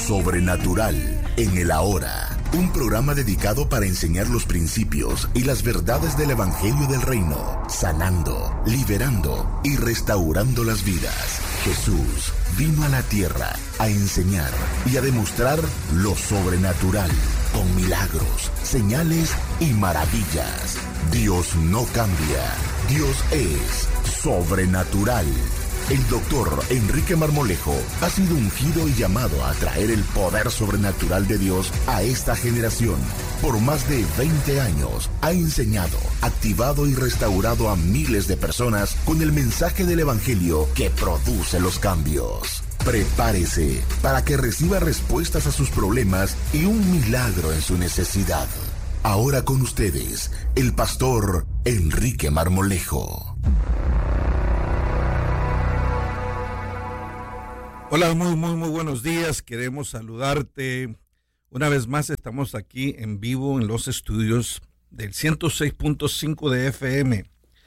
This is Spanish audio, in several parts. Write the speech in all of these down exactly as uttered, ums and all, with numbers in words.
sobrenatural en el ahora. Un programa dedicado para enseñar los principios y las verdades del Evangelio del Reino, sanando, liberando y restaurando las vidas. Jesús vino a la tierra a enseñar y a demostrar lo sobrenatural, con milagros, señales y maravillas. Dios no cambia. Dios es sobrenatural. El doctor Enrique Marmolejo ha sido ungido y llamado a traer el poder sobrenatural de Dios a esta generación. Por más de veinte años ha enseñado, activado y restaurado a miles de personas con el mensaje del Evangelio que produce los cambios. Prepárese para que reciba respuestas a sus problemas y un milagro en su necesidad. Ahora con ustedes, el pastor Enrique Marmolejo. Hola, muy, muy, muy buenos días. Queremos saludarte. Una vez más estamos aquí en vivo en los estudios del ciento seis punto cinco de F M,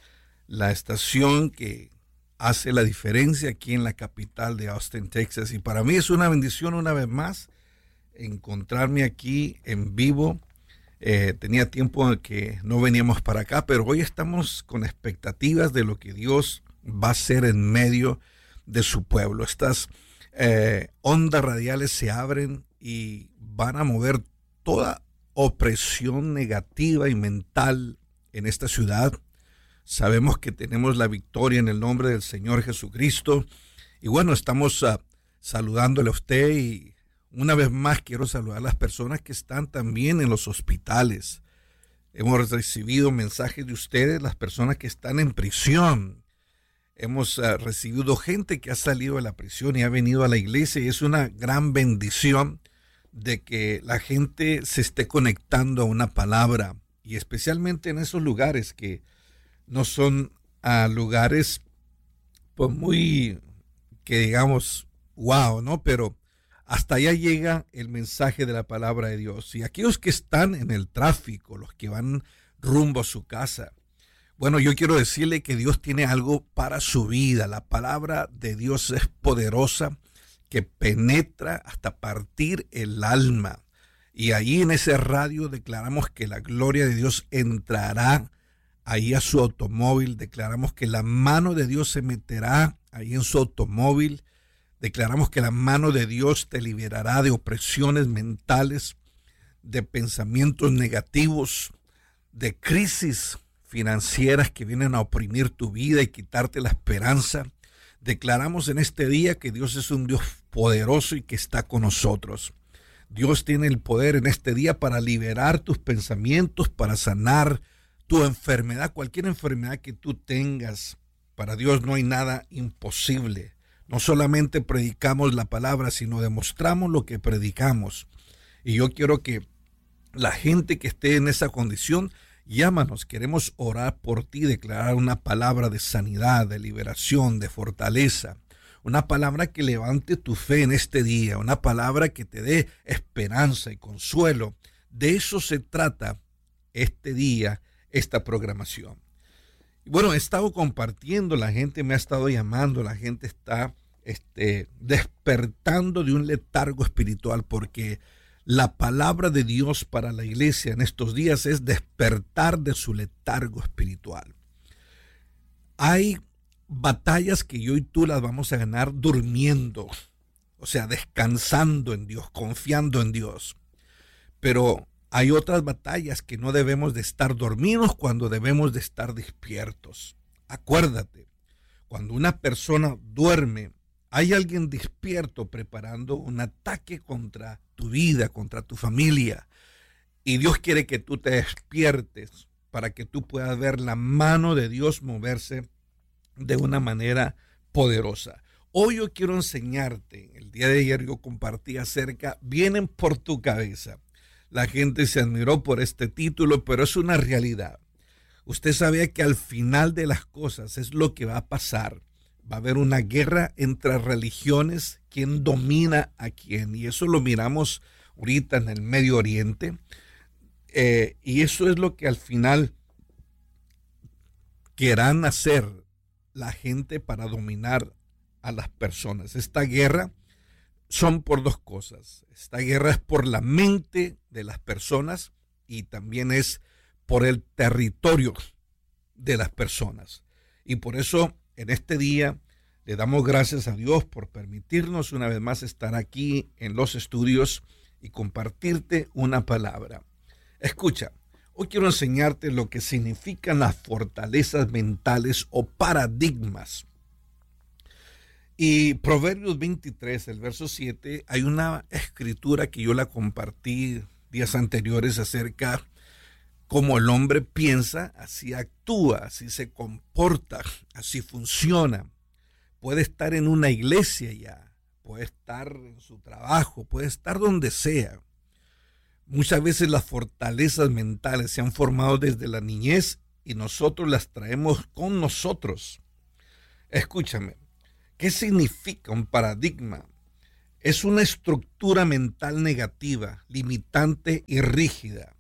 la estación que hace la diferencia aquí en la capital de Austin, Texas. Y para mí es una bendición una vez más encontrarme aquí en vivo. Eh, tenía tiempo en que no veníamos para acá, pero hoy estamos con expectativas de lo que Dios va a hacer en medio de su pueblo. Estas eh, ondas radiales se abren y van a mover toda opresión negativa y mental en esta ciudad. Sabemos que tenemos la victoria en el nombre del Señor Jesucristo. Y bueno, estamos uh, saludándole a usted, y una vez más quiero saludar a las personas que están también en los hospitales. Hemos recibido mensajes de ustedes, las personas que están en prisión. Hemos uh, recibido gente que ha salido de la prisión y ha venido a la iglesia, y es una gran bendición de que la gente se esté conectando a una palabra, y especialmente en esos lugares que no son uh, lugares pues muy, que digamos, wow, ¿no? Pero hasta allá llega el mensaje de la palabra de Dios. Y aquellos que están en el tráfico, los que van rumbo a su casa, bueno, yo quiero decirle que Dios tiene algo para su vida. La palabra de Dios es poderosa, que penetra hasta partir el alma. Y ahí en ese radio declaramos que la gloria de Dios entrará ahí a su automóvil. Declaramos que la mano de Dios se meterá ahí en su automóvil. Declaramos que la mano de Dios te liberará de opresiones mentales, de pensamientos negativos, de crisis financieras que vienen a oprimir tu vida y quitarte la esperanza. Declaramos en este día que Dios es un Dios poderoso y que está con nosotros. Dios tiene el poder en este día para liberar tus pensamientos, para sanar tu enfermedad, cualquier enfermedad que tú tengas. Para Dios no hay nada imposible. No solamente predicamos la palabra, sino demostramos lo que predicamos. Y yo quiero que la gente que esté en esa condición, llámanos. Queremos orar por ti, declarar una palabra de sanidad, de liberación, de fortaleza. Una palabra que levante tu fe en este día, una palabra que te dé esperanza y consuelo. De eso se trata este día, esta programación. Y bueno, he estado compartiendo, la gente me ha estado llamando, la gente está este, despertando de un letargo espiritual, porque la palabra de Dios para la iglesia en estos días es despertar de su letargo espiritual. Hay batallas que yo y tú las vamos a ganar durmiendo, o sea, descansando en Dios, confiando en Dios. Pero hay otras batallas que no debemos de estar dormidos, cuando debemos de estar despiertos. Acuérdate, cuando una persona duerme, hay alguien despierto preparando un ataque contra tu vida, contra tu familia. Y Dios quiere que tú te despiertes para que tú puedas ver la mano de Dios moverse de una manera poderosa. Hoy yo quiero enseñarte, el día de ayer yo compartí acerca, vienen por tu cabeza. La gente se admiró por este título, pero es una realidad. Usted sabía que al final de las cosas es lo que va a pasar. Va a haber una guerra entre religiones, quién domina a quién, y eso lo miramos ahorita en el Medio Oriente, eh, y eso es lo que al final querrán hacer la gente para dominar a las personas. Esta guerra son por dos cosas. Esta guerra es por la mente de las personas y también es por el territorio de las personas. Y por eso en este día le damos gracias a Dios por permitirnos una vez más estar aquí en los estudios y compartirte una palabra. Escucha, hoy quiero enseñarte lo que significan las fortalezas mentales o paradigmas. Y Proverbios veintitrés, el verso siete, hay una escritura que yo la compartí días anteriores acerca de cómo el hombre piensa, así actúa, así se comporta, así funciona. Puede estar en una iglesia ya, puede estar en su trabajo, puede estar donde sea. Muchas veces las fortalezas mentales se han formado desde la niñez y nosotros las traemos con nosotros. Escúchame. ¿Qué significa un paradigma? Es una estructura mental negativa, limitante y rígida.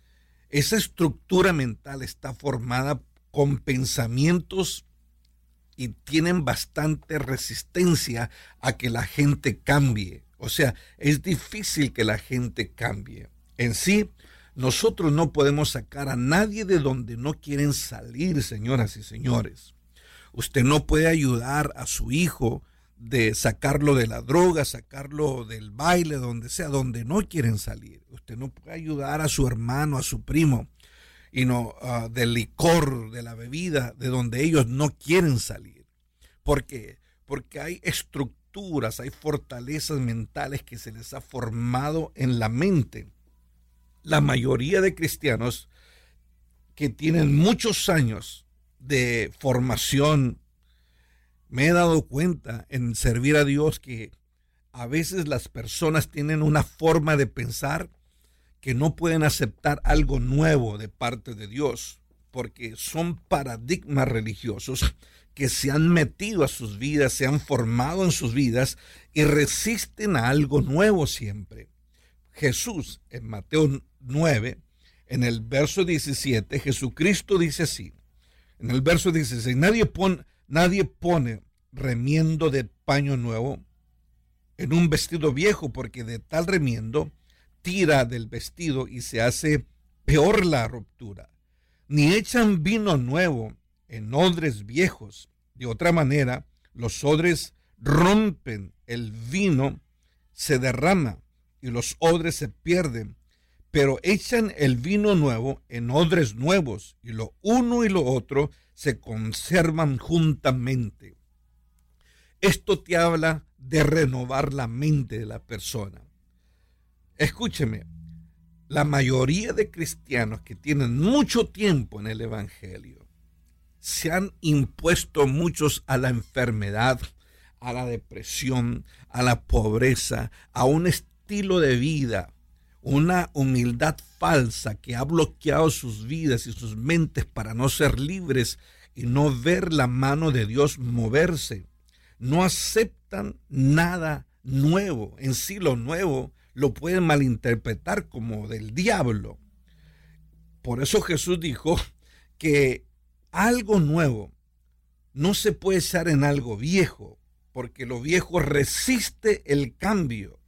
Esa estructura mental está formada con pensamientos y tienen bastante resistencia a que la gente cambie. O sea, es difícil que la gente cambie. En sí, nosotros no podemos sacar a nadie de donde no quieren salir, señoras y señores. Usted no puede ayudar a su hijo de sacarlo de la droga, sacarlo del baile, donde sea, donde no quieren salir. Usted no puede ayudar a su hermano, a su primo, y no uh, del licor, de la bebida, de donde ellos no quieren salir. ¿Por qué? Porque hay estructuras, hay fortalezas mentales que se les ha formado en la mente. La mayoría de cristianos que tienen muchos años de formación, me he dado cuenta en servir a Dios que a veces las personas tienen una forma de pensar que no pueden aceptar algo nuevo de parte de Dios, porque son paradigmas religiosos que se han metido a sus vidas, se han formado en sus vidas y resisten a algo nuevo siempre. Jesús, en Mateo nueve, en el verso diecisiete, Jesucristo dice así. En el verso dieciséis, nadie pone, nadie pone remiendo de paño nuevo en un vestido viejo, porque de tal remiendo tira del vestido y se hace peor la ruptura. Ni echan vino nuevo en odres viejos. De otra manera, los odres rompen, el vino se derrama y los odres se pierden. Pero echan el vino nuevo en odres nuevos, y lo uno y lo otro se conservan juntamente. Esto te habla de renovar la mente de la persona. Escúcheme, la mayoría de cristianos que tienen mucho tiempo en el evangelio se han impuesto muchos a la enfermedad, a la depresión, a la pobreza, a un estilo de vida, una humildad falsa que ha bloqueado sus vidas y sus mentes para no ser libres y no ver la mano de Dios moverse. No aceptan nada nuevo. En sí lo nuevo lo pueden malinterpretar como del diablo. Por eso Jesús dijo que algo nuevo no se puede echar en algo viejo, porque lo viejo resiste el cambio.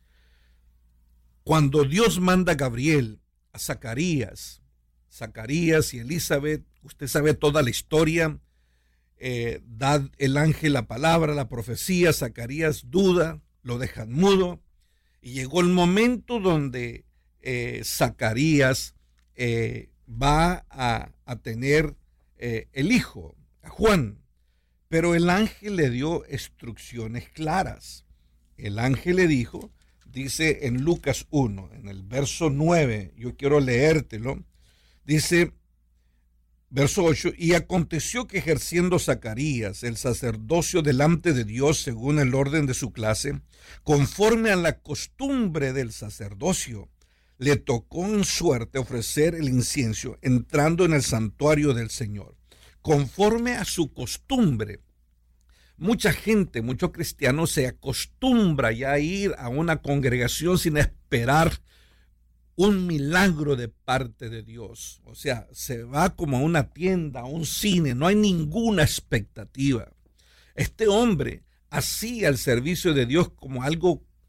Cuando Dios manda a Gabriel, a Zacarías, Zacarías y Elizabeth, usted sabe toda la historia, eh, da el ángel la palabra, la profecía, Zacarías duda, lo dejan mudo, y llegó el momento donde eh, Zacarías eh, va a, a tener eh, el hijo, a Juan, pero el ángel le dio instrucciones claras. El ángel le dijo, dice en Lucas uno, en el verso nueve, yo quiero leértelo, dice, verso ocho, y aconteció que ejerciendo Zacarías el sacerdocio delante de Dios según el orden de su clase, conforme a la costumbre del sacerdocio, le tocó en suerte ofrecer el incienso entrando en el santuario del Señor, conforme a su costumbre. Mucha gente, muchos cristianos se acostumbra ya a ir a una congregación sin esperar un milagro de parte de Dios. O sea, se va como a una tienda, a un cine, no hay ninguna expectativa. Este hombre hacía el servicio de Dios como algo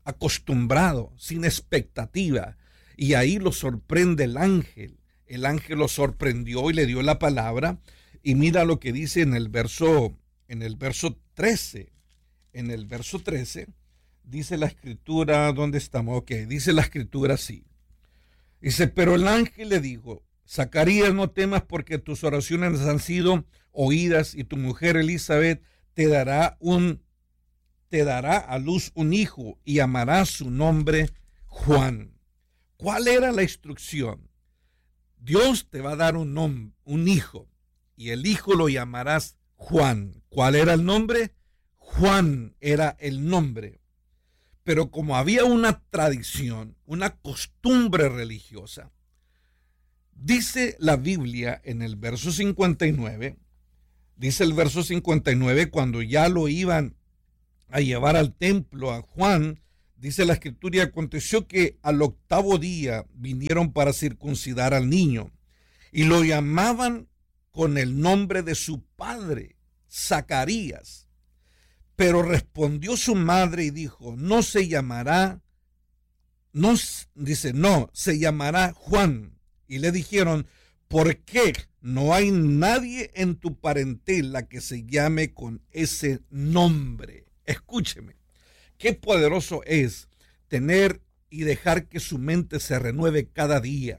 acostumbrado, sin expectativa. Y ahí lo sorprende el ángel. El ángel lo sorprendió y le dio la palabra. Y mira lo que dice en el verso, en el verso trece. En el verso trece dice la escritura, ¿dónde estamos? Ok, dice la escritura así. Dice, pero el ángel le dijo, Zacarías, no temas porque tus oraciones han sido oídas y tu mujer Elizabeth te dará un, te dará a luz un hijo y llamará su nombre Juan. ¿Cuál era la instrucción? Dios te va a dar un, nom- un hijo y el hijo lo llamarás Juan. ¿Cuál era el nombre? Juan era el nombre. Pero como había una tradición, una costumbre religiosa, dice la Biblia en el verso cincuenta y nueve, dice el verso cincuenta y nueve, cuando ya lo iban a llevar al templo a Juan, dice la escritura, y aconteció que al octavo día vinieron para circuncidar al niño y lo llamaban con el nombre de su padre, Zacarías. Pero respondió su madre y dijo, no se llamará, no, dice, no, se llamará Juan. Y le dijeron, ¿por qué no hay nadie en tu parentela que se llame con ese nombre? Escúcheme, qué poderoso es tener y dejar que su mente se renueve cada día.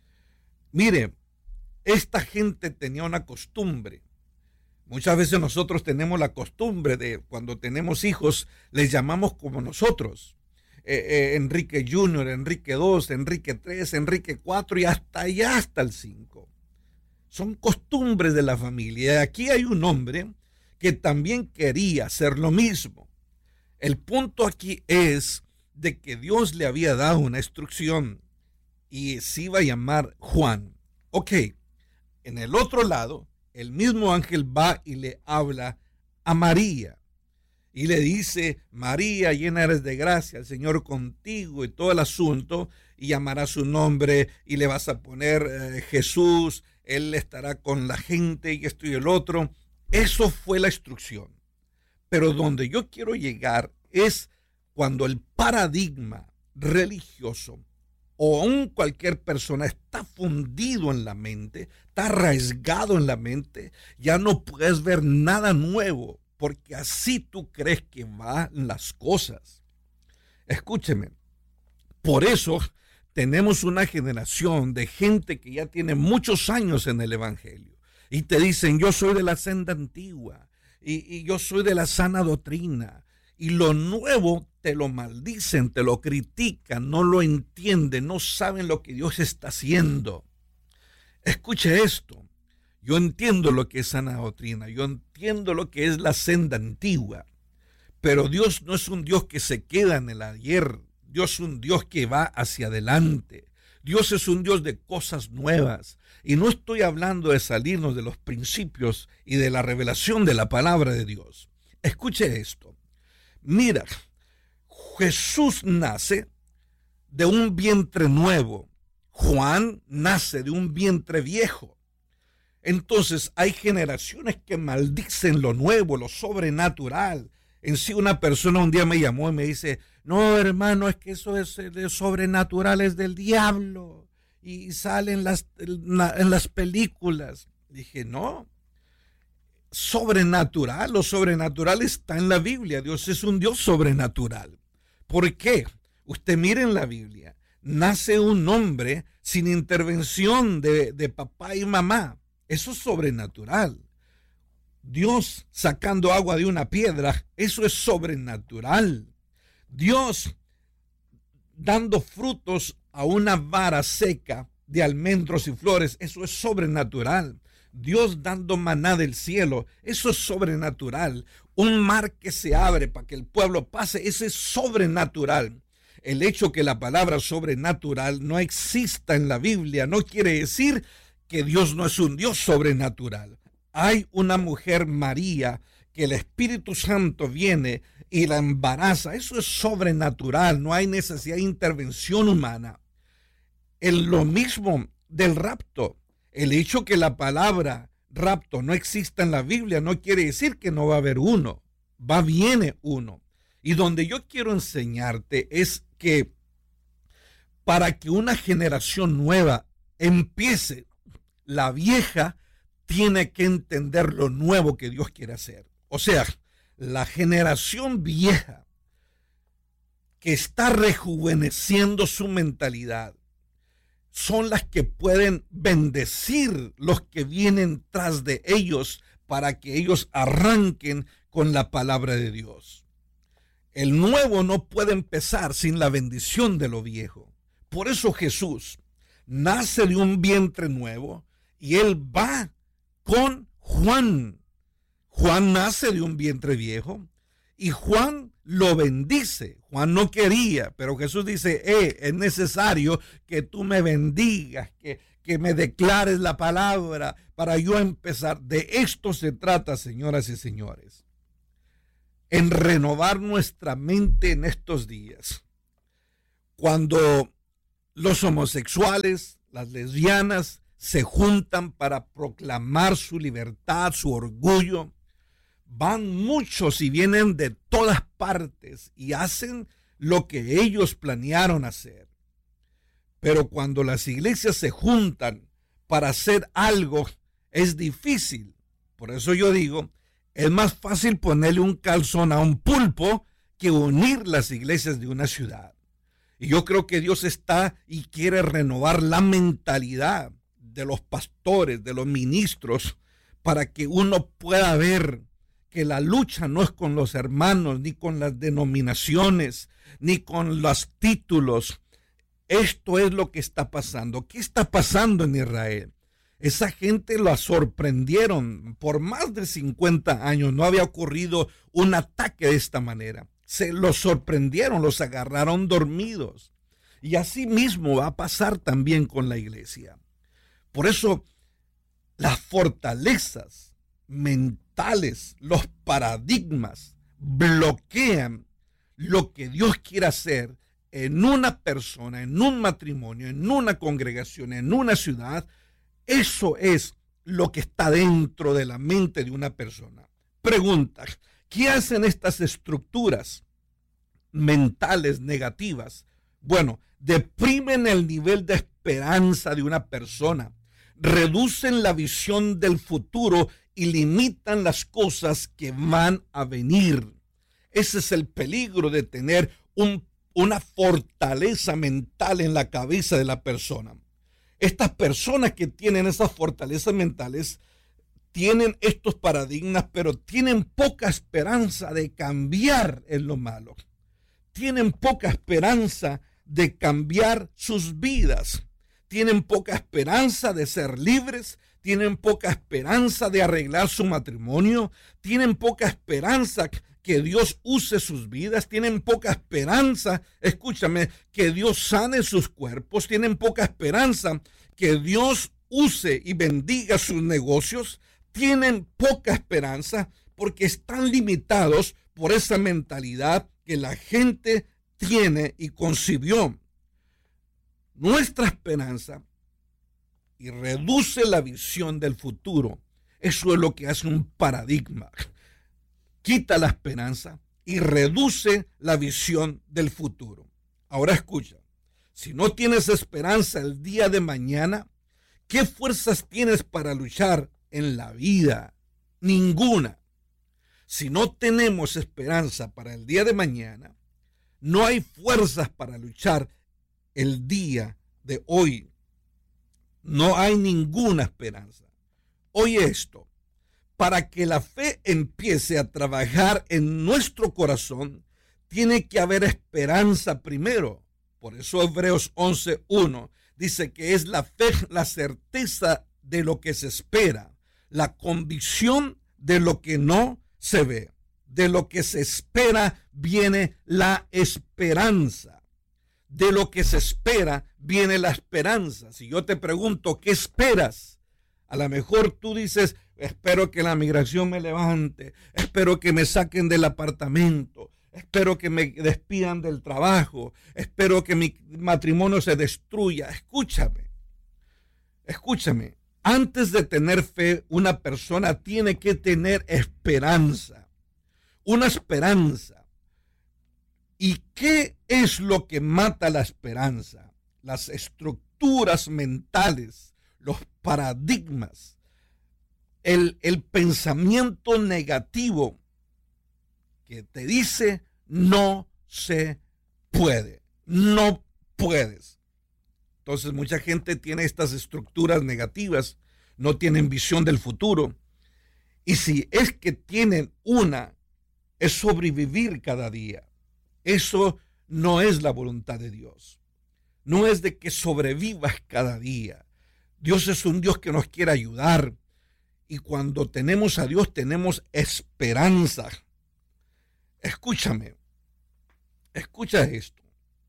Mire, esta gente tenía una costumbre. Muchas veces nosotros tenemos la costumbre de cuando tenemos hijos, les llamamos como nosotros. Eh, eh, Enrique junior, Enrique dos, Enrique tres, Enrique cuatro y hasta allá hasta el cinco. Son costumbres de la familia. Y aquí hay un hombre que también quería hacer lo mismo. El punto aquí es de que Dios le había dado una instrucción y se iba a llamar Juan. Ok, en el otro lado, el mismo ángel va y le habla a María y le dice, María, llena eres de gracia, el Señor contigo y todo el asunto, y llamará su nombre y le vas a poner eh, Jesús, él estará con la gente y esto y el otro. Eso fue la instrucción. Pero donde yo quiero llegar es cuando el paradigma religioso o aún cualquier persona está fundido en la mente, está arraigado en la mente, ya no puedes ver nada nuevo, porque así tú crees que van las cosas. Escúcheme, por eso tenemos una generación de gente que ya tiene muchos años en el evangelio y te dicen, yo soy de la senda antigua y, y yo soy de la sana doctrina. Y lo nuevo te lo maldicen, te lo critican, no lo entienden, no saben lo que Dios está haciendo. Escuche esto, yo entiendo lo que es sana doctrina, yo entiendo lo que es la senda antigua, pero Dios no es un Dios que se queda en el ayer, Dios es un Dios que va hacia adelante. Dios es un Dios de cosas nuevas. Y no estoy hablando de salirnos de los principios y de la revelación de la palabra de Dios. Escuche esto. Mira, Jesús nace de un vientre nuevo. Juan nace de un vientre viejo. Entonces hay generaciones que maldicen lo nuevo, lo sobrenatural. En sí una persona un día me llamó y me dice, no hermano, es que eso es de sobrenatural, es del diablo. Y sale en las, en las películas. Dije, no. Sobrenatural, lo sobrenatural está en la Biblia. Dios es un Dios sobrenatural. ¿Por qué? Usted mire en la Biblia, nace un hombre sin intervención de, de papá y mamá. Eso es sobrenatural. Dios sacando agua de una piedra, eso es sobrenatural. Dios dando frutos a una vara seca de almendros y flores, eso es sobrenatural. Dios dando maná del cielo, eso es sobrenatural. Un mar que se abre para que el pueblo pase, eso es sobrenatural. El hecho que la palabra sobrenatural no exista en la Biblia no quiere decir que Dios no es un Dios sobrenatural. Hay una mujer María que el Espíritu Santo viene y la embaraza, eso es sobrenatural, no hay necesidad de intervención humana. En lo mismo del rapto. El hecho que la palabra rapto no exista en la Biblia no quiere decir que no va a haber uno. Va, viene uno. Y donde yo quiero enseñarte es que para que una generación nueva empiece, la vieja tiene que entender lo nuevo que Dios quiere hacer. O sea, la generación vieja que está rejuveneciendo su mentalidad son las que pueden bendecir los que vienen tras de ellos para que ellos arranquen con la palabra de Dios. El nuevo no puede empezar sin la bendición de lo viejo. Por eso Jesús nace de un vientre nuevo y él va con Juan. Juan nace de un vientre viejo y Juan lo bendice. Juan no quería, pero Jesús dice, eh, es necesario que tú me bendigas, que, que me declares la palabra para yo empezar. De esto se trata, señoras y señores, en renovar nuestra mente en estos días. Cuando los homosexuales, las lesbianas, se juntan para proclamar su libertad, su orgullo, van muchos y vienen de todas partes y hacen lo que ellos planearon hacer. Pero cuando las iglesias se juntan para hacer algo, es difícil. Por eso yo digo, es más fácil ponerle un calzón a un pulpo que unir las iglesias de una ciudad. Y yo creo que Dios está y quiere renovar la mentalidad de los pastores, de los ministros, para que uno pueda ver que la lucha no es con los hermanos, ni con las denominaciones, ni con los títulos. Esto es lo que está pasando. ¿Qué está pasando en Israel? Esa gente la sorprendieron. Por más de cincuenta años no había ocurrido un ataque de esta manera. Se los sorprendieron, los agarraron dormidos. Y así mismo va a pasar también con la iglesia. Por eso las fortalezas mentales, los paradigmas bloquean lo que Dios quiere hacer en una persona, en un matrimonio, en una congregación, en una ciudad. Eso es lo que está dentro de la mente de una persona. Pregunta, ¿qué hacen estas estructuras mentales negativas? Bueno, deprimen el nivel de esperanza de una persona, reducen la visión del futuro y limitan las cosas que van a venir. Ese es el peligro de tener un, una fortaleza mental en la cabeza de la persona. Estas personas que tienen esas fortalezas mentales tienen estos paradigmas, pero tienen poca esperanza de cambiar en lo malo. Tienen poca esperanza de cambiar sus vidas. Tienen poca esperanza de ser libres. Tienen poca esperanza de arreglar su matrimonio. Tienen poca esperanza que Dios use sus vidas. Tienen poca esperanza, escúchame, que Dios sane sus cuerpos. Tienen poca esperanza que Dios use y bendiga sus negocios. Tienen poca esperanza porque están limitados por esa mentalidad que la gente tiene y concibió. Nuestra esperanza y reduce la visión del futuro. Eso es lo que hace un paradigma. Quita la esperanza y reduce la visión del futuro. Ahora escucha, si no tienes esperanza el día de mañana, ¿qué fuerzas tienes para luchar en la vida? Ninguna. Si no tenemos esperanza para el día de mañana, no hay fuerzas para luchar el día de hoy. No hay ninguna esperanza. Oye esto, para que la fe empiece a trabajar en nuestro corazón, tiene que haber esperanza primero. Por eso Hebreos once uno dice que es la fe, la certeza de lo que se espera, la convicción de lo que no se ve. De lo que se espera viene la esperanza. De lo que se espera viene la esperanza. Si yo te pregunto, ¿qué esperas? A lo mejor tú dices, espero que la migración me levante, espero que me saquen del apartamento, espero que me despidan del trabajo, espero que mi matrimonio se destruya. Escúchame, escúchame. Antes de tener fe, una persona tiene que tener esperanza. Una esperanza. ¿Y qué es lo que mata la esperanza? Las estructuras mentales, los paradigmas, el, el pensamiento negativo que te dice no se puede, no puedes. Entonces mucha gente tiene estas estructuras negativas, no tienen visión del futuro. Y si es que tienen una, es sobrevivir cada día. Eso no es la voluntad de Dios. No es de que sobrevivas cada día. Dios es un Dios que nos quiere ayudar. Y cuando tenemos a Dios, tenemos esperanza. Escúchame. Escucha esto.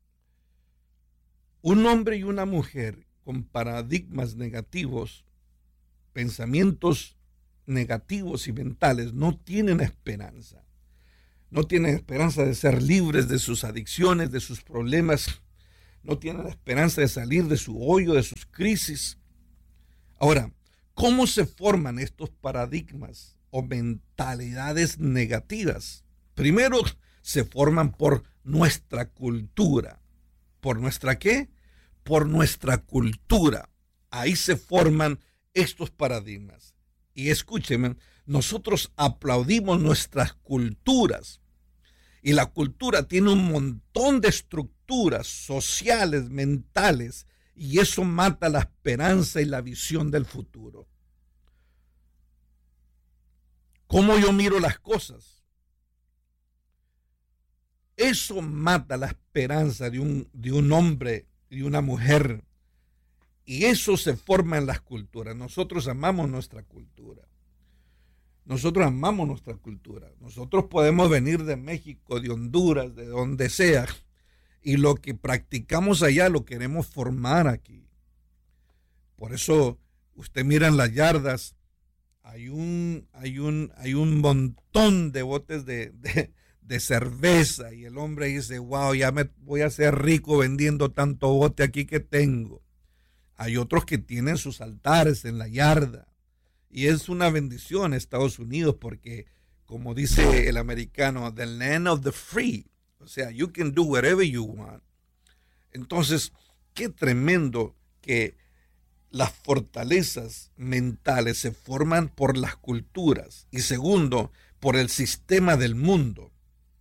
Un hombre y una mujer con paradigmas negativos, pensamientos negativos y mentales, no tienen esperanza. No tienen esperanza de ser libres de sus adicciones, de sus problemas. No tienen esperanza de salir de su hoyo, de sus crisis. Ahora, ¿cómo se forman estos paradigmas o mentalidades negativas? Primero, se forman por nuestra cultura. ¿Por nuestra qué? Por nuestra cultura. Ahí se forman estos paradigmas. Y escúchenme, nosotros aplaudimos nuestras culturas. Y la cultura tiene un montón de estructuras sociales, mentales, y eso mata la esperanza y la visión del futuro. ¿Cómo yo miro las cosas? Eso mata la esperanza de un, de un hombre y de una mujer. Y eso se forma en las culturas. Nosotros amamos nuestra cultura. Nosotros amamos nuestra cultura. Nosotros podemos venir de México, de Honduras, de donde sea, y lo que practicamos allá lo queremos formar aquí. Por eso usted mira en las yardas, hay un, hay un, hay un montón de botes de, de, de cerveza, y el hombre dice, wow, ya me voy a hacer rico vendiendo tanto bote aquí que tengo. Hay otros que tienen sus altares en la yarda. Y es una bendición Estados Unidos porque, como dice el americano, the land of the free. O sea, you can do whatever you want. Entonces, qué tremendo que las fortalezas mentales se forman por las culturas. Y segundo, por el sistema del mundo.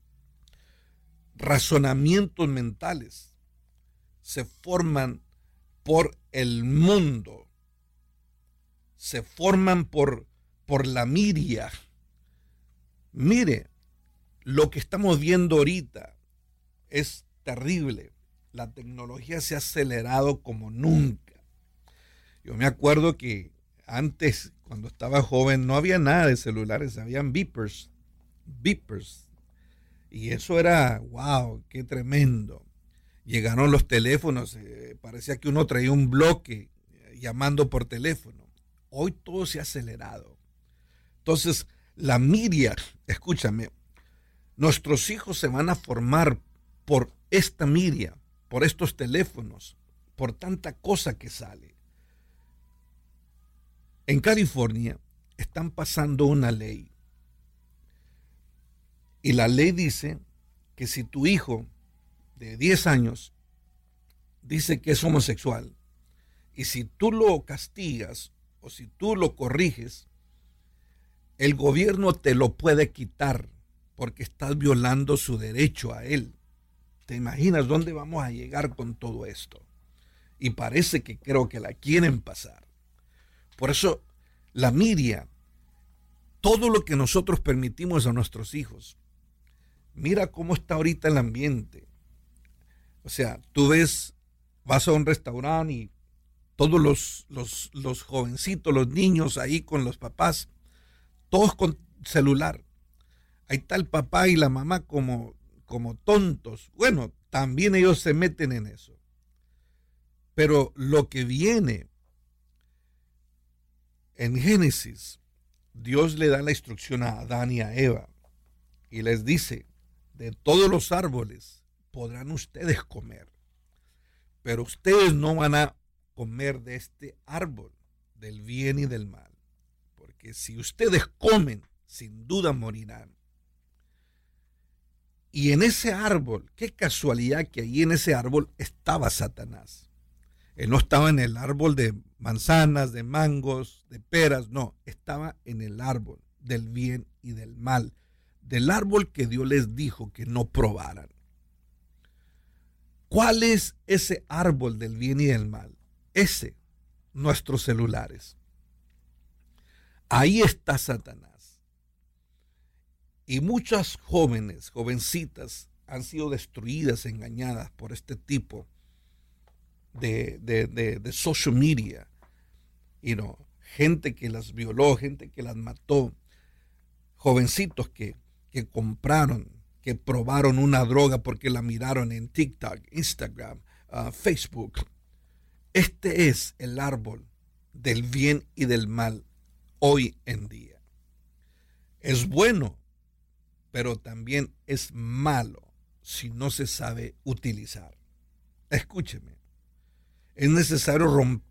Razonamientos mentales se forman por el mundo. Se forman por, por la miria. Mire, lo que estamos viendo ahorita es terrible. La tecnología se ha acelerado como nunca. Yo me acuerdo que antes, cuando estaba joven, no había nada de celulares, habían beepers, beepers. Y eso era, wow, qué tremendo. Llegaron los teléfonos, eh, parecía que uno traía un bloque eh, llamando por teléfono. Hoy todo se ha acelerado. Entonces, la miria, escúchame, nuestros hijos se van a formar por esta miria, por estos teléfonos, por tanta cosa que sale. En California están pasando una ley. Y la ley dice que si tu hijo de diez años dice que es homosexual, y si tú lo castigas, o si tú lo corriges, el gobierno te lo puede quitar porque estás violando su derecho a él. ¿Te imaginas dónde vamos a llegar con todo esto? Y parece que creo que la quieren pasar. Por eso, la miria, todo lo que nosotros permitimos a nuestros hijos, mira cómo está ahorita el ambiente. O sea, tú ves, vas a un restaurante y todos los, los, los jovencitos, los niños ahí con los papás, todos con celular. Ahí está el papá y la mamá como, como tontos. Bueno, también ellos se meten en eso. Pero lo que viene en Génesis, Dios le da la instrucción a Adán y a Eva y les dice, de todos los árboles podrán ustedes comer, pero ustedes no van a comer de este árbol del bien y del mal, porque si ustedes comen, sin duda morirán. Y en ese árbol, qué casualidad que ahí en ese árbol estaba Satanás. Él no estaba en el árbol de manzanas, de mangos, de peras, no, estaba en el árbol del bien y del mal, del árbol que Dios les dijo que no probaran. ¿Cuál es ese árbol del bien y del mal? Ese, nuestros celulares. Ahí está Satanás. Y muchas jóvenes, jovencitas, han sido destruidas, engañadas por este tipo de, de, de, de social media. You know, gente que las violó, gente que las mató, jovencitos que, que compraron, que probaron una droga porque la miraron en TikTok, Instagram, uh, Facebook. Este es el árbol del bien y del mal hoy en día. Es bueno, pero también es malo si no se sabe utilizar. Escúcheme, es necesario romper